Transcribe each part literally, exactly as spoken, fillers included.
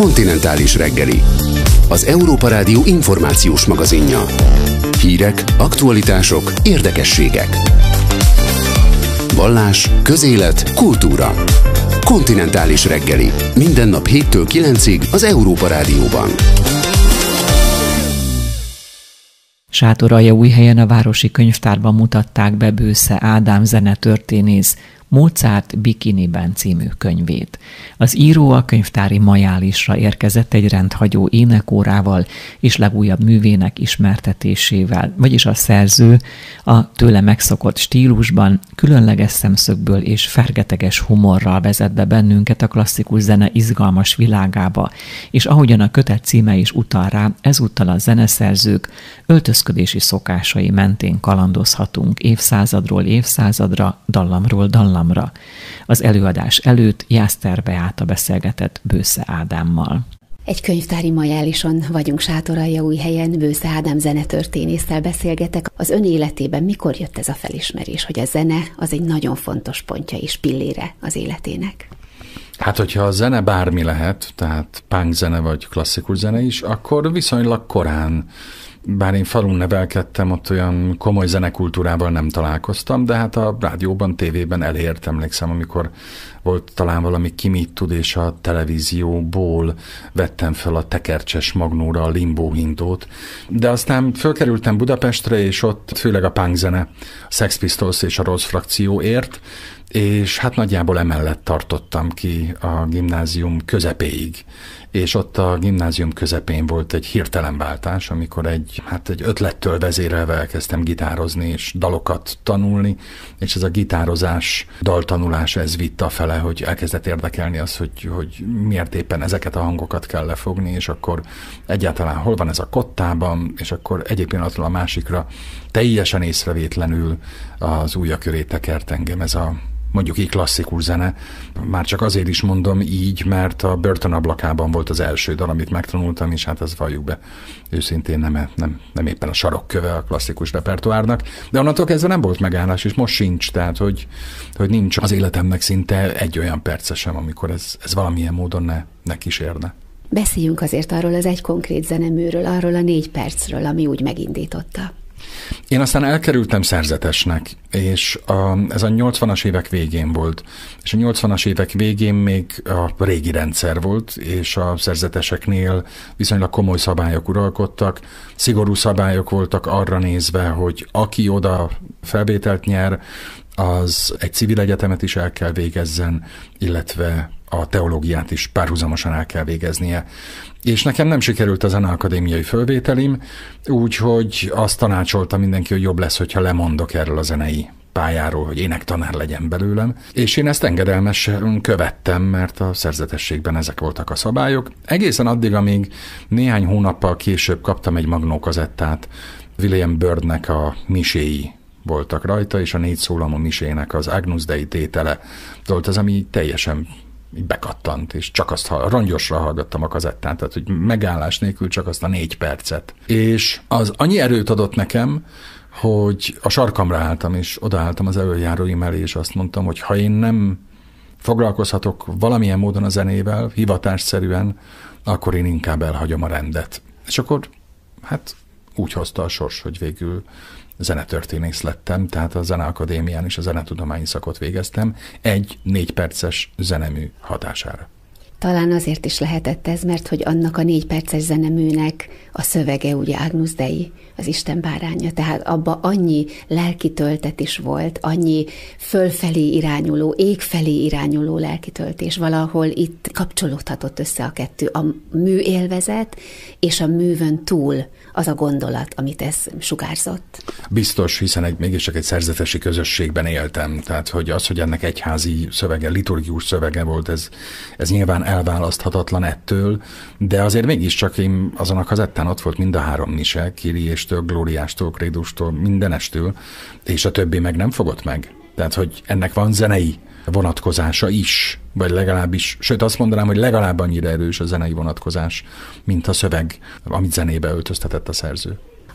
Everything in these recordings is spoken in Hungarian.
Kontinentális reggeli. Az Európa Rádió információs magazinja. Hírek, aktualitások, érdekességek. Vallás, közélet, kultúra. Kontinentális reggeli. Minden nap héttől kilencig az Európa Rádióban. Sátoraljaújhelyen a Városi Könyvtárban mutatták be Bősze Ádám zenetörténész Mozart Bikiniben című könyvét. Az író a könyvtári majálisra érkezett egy rendhagyó énekórával és legújabb művének ismertetésével, vagyis a szerző a tőle megszokott stílusban, különleges szemszögből és fergeteges humorral vezet be bennünket a klasszikus zene izgalmas világába, és ahogyan a kötet címe is utal rá, ezúttal a zeneszerzők öltözködési szokásai mentén kalandozhatunk évszázadról évszázadra, dallamról dallamra. Az előadás előtt Jászter Beáta beszélgetett Bősze Ádámmal. Egy könyvtári majálison vagyunk Sátoraljaújhelyen, Bősze Ádám zenetörténésszel beszélgetek. Az ön életében mikor jött ez a felismerés, hogy a zene az egy nagyon fontos pontja és pillére az életének? Hát, hogyha a zene bármi lehet, tehát punk zene vagy klasszikus zene is, akkor viszonylag korán, bár én falun nevelkedtem, ott olyan komoly zenekultúrával nem találkoztam, de hát a rádióban, tévében elért, emlékszem, amikor volt talán valami Ki mit tud, és a televízióból vettem fel a Tekercses Magnóra a Limbo hintót, de aztán fölkerültem Budapestre, és ott főleg a punk zene, a Sex Pistols és a Rose frakció ért, és hát nagyjából emellett tartottam ki a gimnázium közepéig. És ott a gimnázium közepén volt egy hirtelen váltás, amikor egy, hát egy ötlettől vezérelve elkezdtem gitározni és dalokat tanulni, és ez a gitározás, daltanulás, ez vitt afele, hogy elkezdett érdekelni az, hogy, hogy miért éppen ezeket a hangokat kell lefogni, és akkor egyáltalán hol van ez a kottában, és akkor egyik pillanatról a másikra teljesen észrevétlenül az ujja köré tekert engem ez a mondjuk így klasszikus zene. Már csak azért is mondom így, mert a Börtön ablakában volt az első dal, amit megtanultam, és hát ez valljuk be, őszintén nem, nem, nem éppen a sarokköve a klasszikus repertoárnak, de onnantól kezdve nem volt megállás, és most sincs, tehát hogy, hogy nincs az életemnek szinte egy olyan perce sem, amikor ez, ez valamilyen módon ne, ne kísérne. Beszéljünk azért arról az egy konkrét zeneműről, arról a négy percről, ami úgy megindította. Én aztán elkerültem szerzetesnek, és a, ez a nyolcvanas évek végén volt. És a nyolcvanas évek végén még a régi rendszer volt, és a szerzeteseknél viszonylag komoly szabályok uralkodtak. Szigorú szabályok voltak arra nézve, hogy aki oda felvételt nyer, az egy civil egyetemet is el kell végezzen, illetve a teológiát is párhuzamosan el kell végeznie. És nekem nem sikerült a zeneakadémiai fölvételim, úgyhogy azt tanácsolta mindenki, hogy jobb lesz, hogyha lemondok erről a zenei pályáról, hogy énektanár legyen belőlem, és én ezt engedelmesen követtem, mert a szerzetességben ezek voltak a szabályok. Egészen addig, amíg néhány hónappal később kaptam egy magnókazettát, William Byrdnek a miséi voltak rajta, és a négy szólamú misének az Agnus Dei tétele volt az, ami teljesen bekattant, és csak azt rongyosra hallgattam a kazettát, tehát hogy megállás nélkül csak azt a négy percet. És az annyi erőt adott nekem, hogy a sarkamra álltam, és odaálltam az elöljáróim elé, és azt mondtam, hogy ha én nem foglalkozhatok valamilyen módon a zenével, hivatásszerűen, akkor én inkább elhagyom a rendet. És akkor hát úgy hozta a sors, hogy végül zenetörténész lettem, tehát a Zeneakadémián is a zenetudományi szakot végeztem, egy négy perces zenemű hatására. Talán azért is lehetett ez, mert hogy annak a négy perces zeneműnek a szövege ugye Agnus Dei, az Isten báránya, tehát abba annyi lelki töltet is volt, annyi fölfelé irányuló, ég felé irányuló lelki töltés, valahol itt kapcsolódhatott össze a kettő, a műélvezet és a művön túl az a gondolat, amit ez sugárzott. Biztos, hiszen egy, mégiscsak egy szerzetesi közösségben éltem, tehát hogy az, hogy ennek egyházi szövege, liturgikus szövege volt, ez, ez nyilván elválaszthatatlan ettől, de azért mégiscsak én azon a kazettán ott volt mind a három mise, Kyriéstől, Glóriástól, Krédustól, mindenestől, és a többi meg nem fogott meg. Tehát, hogy ennek van zenei vonatkozása is, vagy legalábbis, sőt azt mondanám, hogy legalább annyira erős a zenei vonatkozás, mint a szöveg, amit zenébe öltöztetett a szerző.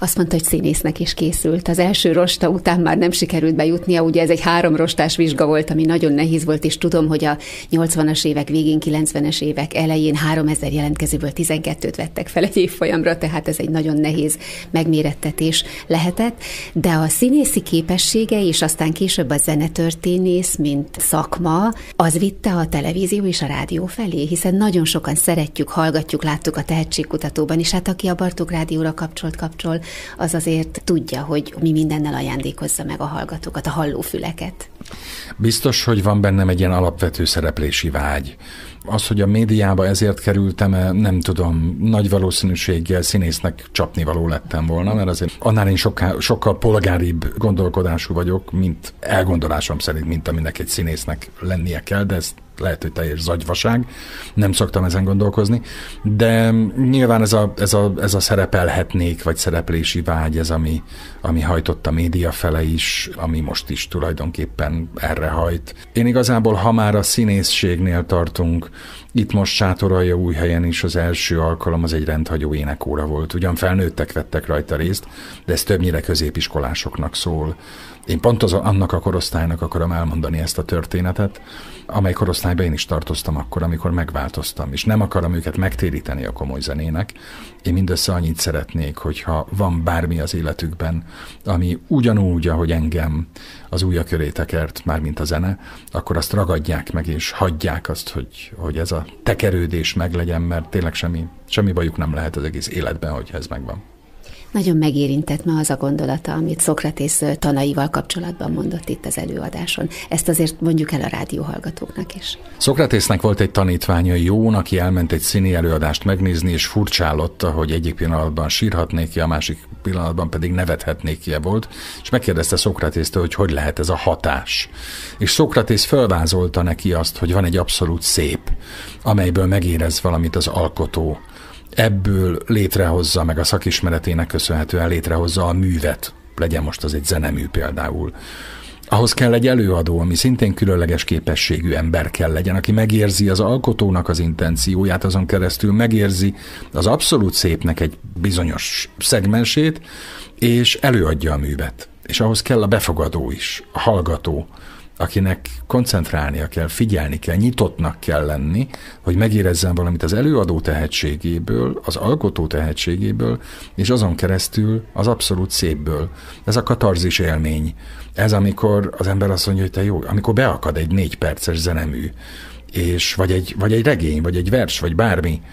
azt mondta, hogy színésznek is készült. Az első rosta után már nem sikerült bejutnia, ugye ez egy három rostás vizsga volt, ami nagyon nehéz volt, és tudom, hogy a nyolcvanas évek végén, kilencvenes évek elején háromezer jelentkezőből tizenkettőt vettek fel egy évfolyamra, tehát ez egy nagyon nehéz megmérettetés lehetett, de a színészi képessége, és aztán később a zenetörténész, mint szakma, az vitte a televízió és a rádió felé, hiszen nagyon sokan szeretjük, hallgatjuk, láttuk a Tehetségkutatóban is, hát aki a Bartók Rádióra kapcsolt, kapcsol, az azért tudja, hogy mi mindennel ajándékozza meg a hallgatókat, a hallófüleket. Biztos, hogy van bennem egy ilyen alapvető szereplési vágy. Az, hogy a médiába ezért kerültem, nem tudom, nagy valószínűséggel színésznek csapnivaló lettem volna, mert azért annál én sokkal, sokkal polgáribb gondolkodású vagyok, mint elgondolásom szerint, mint aminek egy színésznek lennie kell, de ez lehet, hogy teljes zagyvaság, nem szoktam ezen gondolkozni, de nyilván ez a, ez a, ez a szerepelhetnék, vagy szereplési vágy, ez ami, ami hajtott a média fele is, ami most is tulajdonképpen erre hajt. Én igazából, ha már a színészségnél tartunk, itt most Sátoraljaújhelyen is az első alkalom az egy rendhagyó énekóra volt. Ugyan felnőttek vettek rajta részt, de ez többnyire középiskolásoknak szól. Én pont az, annak a korosztálynak akarom elmondani ezt a történetet, amely korosztályban én is tartoztam akkor, amikor megváltoztam, és nem akarom őket megtéríteni a komoly zenének. Én mindössze annyit szeretnék, hogyha van bármi az életükben, ami ugyanúgy, ahogy engem az ujja köré tekert, mármint a zene, akkor azt ragadják meg, és hagyják azt, hogy, hogy ez a tekerődés meglegyen, mert tényleg semmi, semmi bajuk nem lehet az egész életben, hogy ez megvan. Nagyon megérintett ma az a gondolata, amit Szokratész tanaival kapcsolatban mondott itt az előadáson. Ezt azért mondjuk el a rádióhallgatóknak is. Szokratésznek volt egy tanítványa, Jón, aki elment egy színi előadást megnézni, és furcsálotta, hogy egyik pillanatban sírhatnék ki, a másik pillanatban pedig nevethetnék ki volt, és megkérdezte Szokratésztől, hogy hogy lehet ez a hatás. És Szokratész felvázolta neki azt, hogy van egy abszolút szép, amelyből megérez valamit az alkotó. Ebből létrehozza, meg a szakismeretének köszönhetően létrehozza a művet, legyen most az egy zenemű például. Ahhoz kell egy előadó, ami szintén különleges képességű ember kell legyen, aki megérzi az alkotónak az intencióját, azon keresztül megérzi az abszolút szépnek egy bizonyos szegmensét, és előadja a művet. És ahhoz kell a befogadó is, a hallgató, akinek koncentrálnia kell, figyelni kell, nyitottnak kell lenni, hogy megérezzen valamit az előadó tehetségéből, az alkotó tehetségéből, és azon keresztül az abszolút szépből. Ez a katarzis élmény. Ez amikor az ember azt mondja, hogy te jó, amikor beakad egy négy perces zenemű, és vagy egy, vagy egy regény, vagy egy vers, vagy bármi,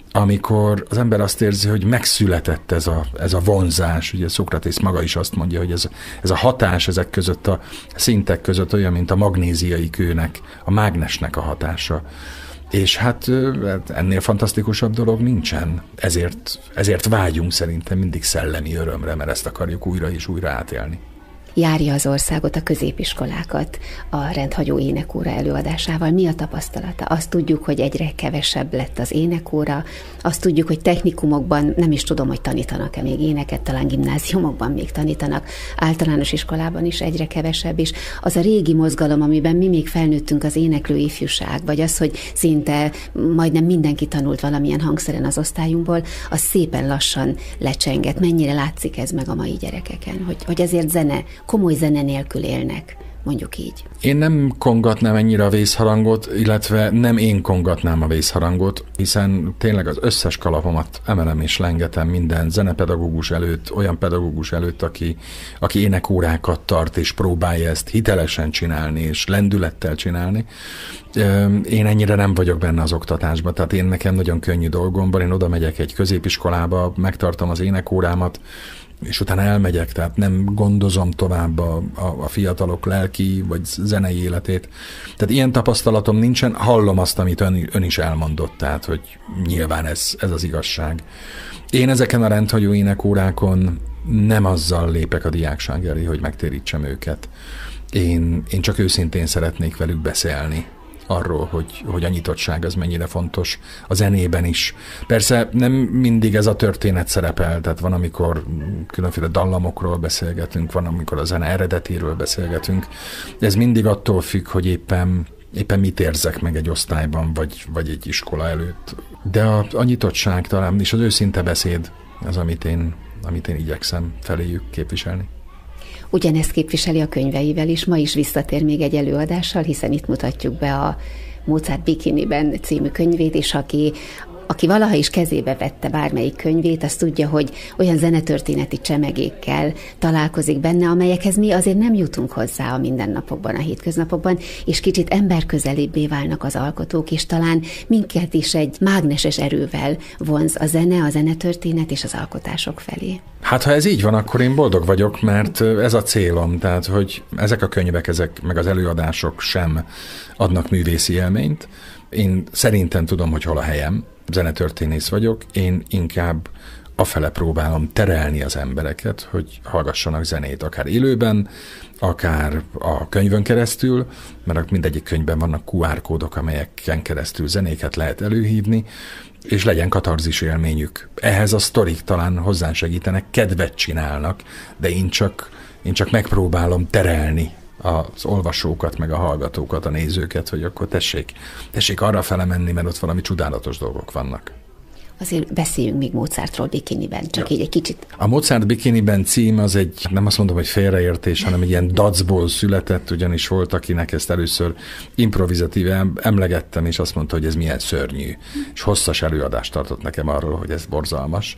amikor az ember azt érzi, hogy megszületett ez a, ez a vonzás, ugye Szokratész maga is azt mondja, hogy ez, ez a hatás ezek között a szintek között olyan, mint a magnéziai kőnek, a mágnesnek a hatása. És hát ennél fantasztikusabb dolog nincsen. Ezért, ezért vágyunk szerintem mindig szellemi örömre, mert ezt akarjuk újra és újra átélni. Járja az országot, a középiskolákat a rendhagyó énekóra előadásával. Mi a tapasztalata? Azt tudjuk, hogy egyre kevesebb lett az énekóra, azt tudjuk, hogy technikumokban, nem is tudom, hogy tanítanak-e még éneket, talán gimnáziumokban még tanítanak, általános iskolában is egyre kevesebb, és az a régi mozgalom, amiben mi még felnőttünk, az éneklő ifjúság, vagy az, hogy szinte majdnem mindenki tanult valamilyen hangszeren az osztályunkból, az szépen lassan lecsengett. Mennyire látszik ez meg a mai gyerekeken, hogy, hogy ezért zene, komoly zene nélkül élnek, mondjuk így. Én nem kongatnám ennyire a vészharangot, illetve nem én kongatnám a vészharangot, hiszen tényleg az összes kalapomat emelem és lengetem minden zenepedagógus előtt, olyan pedagógus előtt, aki, aki énekórákat tart és próbálja ezt hitelesen csinálni és lendülettel csinálni. Én ennyire nem vagyok benne az oktatásban, tehát én nekem nagyon könnyű dolgom van, én oda megyek egy középiskolába, megtartom az énekórámat, és utána elmegyek, tehát nem gondozom tovább a, a, a fiatalok lelki vagy zenei életét. Tehát ilyen tapasztalatom nincsen, hallom azt, amit ön, ön is elmondott, tehát hogy nyilván ez, ez az igazság. Én ezeken a rendhagyó énekórákon nem azzal lépek a diákság elé, hogy megtérítsem őket. Én, én csak őszintén szeretnék velük beszélni arról, hogy, hogy a nyitottság az mennyire fontos a zenében is. Persze nem mindig ez a történet szerepel, tehát van, amikor különféle dallamokról beszélgetünk, van, amikor a zene eredetéről beszélgetünk. Ez mindig attól függ, hogy éppen, éppen mit érzek meg egy osztályban, vagy, vagy egy iskola előtt. De a, a nyitottság talán, és az őszinte beszéd az, amit én amit én igyekszem feléjük képviselni. Ugyanezt képviseli a könyveivel is, ma is visszatér még egy előadással, hiszen itt mutatjuk be a Mozart Bikiniben című könyvét, és aki Aki valaha is kezébe vette bármelyik könyvét, az tudja, hogy olyan zenetörténeti csemegékkel találkozik benne, amelyekhez mi azért nem jutunk hozzá a mindennapokban, a hétköznapokban, és kicsit emberközelibbé válnak az alkotók, és talán minket is egy mágneses erővel vonz a zene, a zenetörténet és az alkotások felé. Hát ha ez így van, akkor én boldog vagyok, mert ez a célom, tehát hogy ezek a könyvek, ezek meg az előadások sem adnak művészi élményt. Én szerintem tudom, hogy hol a helyem, zenetörténész vagyok, én inkább afele próbálom terelni az embereket, hogy hallgassanak zenét, akár élőben, akár a könyvön keresztül, mert mindegyik könyvben vannak kú er kódok, amelyeken keresztül zenéket lehet előhívni, és legyen katarzis élményük. Ehhez a sztorik talán hozzásegítenek, kedvet csinálnak, de én csak, én csak megpróbálom terelni az olvasókat, meg a hallgatókat, a nézőket, hogy akkor tessék, tessék arra fele menni, mert ott valami csodálatos dolgok vannak. Azért beszéljünk még Mozartról Bikiniben, csak ja. így egy kicsit. A Mozart Bikiniben cím az egy, nem azt mondom, hogy félreértés, hanem egy ilyen dacból született, ugyanis volt, akinek ezt először improvizatíve emlegettem, és azt mondta, hogy ez milyen szörnyű. És hosszas előadást tartott nekem arról, hogy ez borzalmas,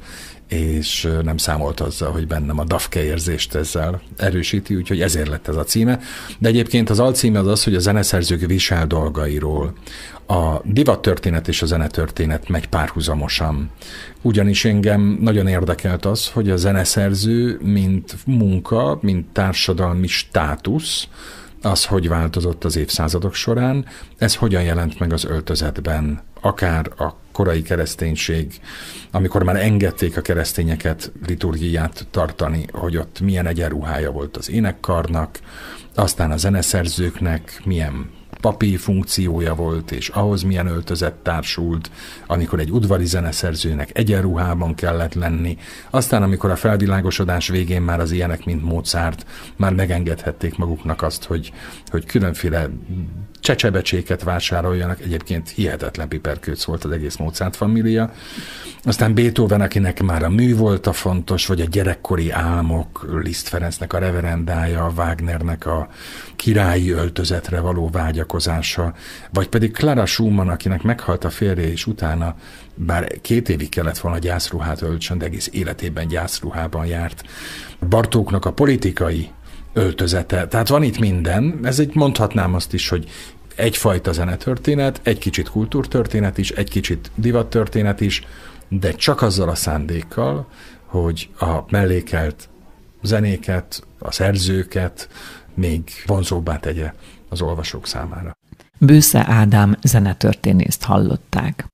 és nem számolt azzal, hogy bennem a dafke érzést ezzel erősíti, úgyhogy ezért lett ez a címe. De egyébként az alcíme az az, hogy a zeneszerzők visel dolgairól. A divattörténet és a zenetörténet megy párhuzamosan. Ugyanis engem nagyon érdekelt az, hogy a zeneszerző, mint munka, mint társadalmi státusz, az hogy változott az évszázadok során, ez hogyan jelent meg az öltözetben, akár a korai kereszténység, amikor már engedték a keresztényeket liturgiát tartani, hogy ott milyen egyenruhája volt az énekkarnak, aztán a zeneszerzőknek milyen papi funkciója volt, és ahhoz milyen öltözet társult, amikor egy udvari zeneszerzőnek egyenruhában kellett lenni. Aztán, amikor a felvilágosodás végén már az ilyenek, mint Mozart, már megengedhették maguknak azt, hogy, hogy különféle csecsebecséket vásároljanak. Egyébként hihetetlen piperkőc volt az egész Mozart família. Aztán Beethoven, akinek már a mű volt a fontos, vagy a gyerekkori álmok, Liszt Ferencnek a reverendája, Wagnernek a királyi öltözetre való vágyakozása, vagy pedig Clara Schumann, akinek meghalt a férje, és utána bár két évig kellett volna gyászruhát öltsön, de egész életében gyászruhában járt. Bartóknak a politikai öltözete. Tehát van itt minden. Ez egy, mondhatnám azt is, hogy egyfajta zenetörténet, egy kicsit kultúrtörténet is, egy kicsit divattörténet is, de csak azzal a szándékkal, hogy a mellékelt zenéket, a szerzőket még vonzóbbá tegye az olvasók számára. Bősze Ádám zenetörténészt hallották.